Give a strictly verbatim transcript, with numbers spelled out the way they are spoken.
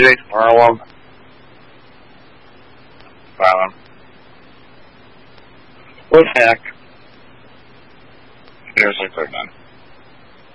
J tomorrow. Um, wow. What the heck? Seriously, they're done.